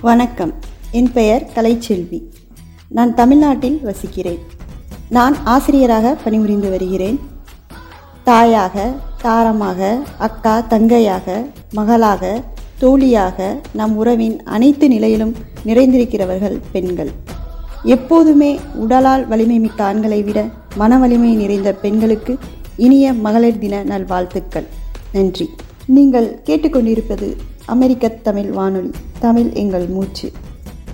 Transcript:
வணக்கம். என் பெயர் கலைச்செல்வி. நான் தமிழ்நாட்டில் வசிக்கிறேன். நான் ஆசிரியராக பணிபுரிந்து வருகிறேன். தாயாக, தாரமாக, அக்கா, தங்கையாக, மகளாக, தோழியாக நம் உறவின் அனைத்து நிலையிலும் நிறைந்திருக்கிறவர்கள் பெண்கள். எப்போதுமே உடலால் வலிமை மிக்க ஆண்களை விட மன வலிமை நிறைந்த பெண்களுக்கு இனிய மகளிர் தின நல்வாழ்த்துக்கள். நன்றி. நீங்கள் கேட்டுக்கொண்டிருப்பது அமெரிக்க தமிழ் வானொலி. தமிழ் எங்கள் மூச்சு.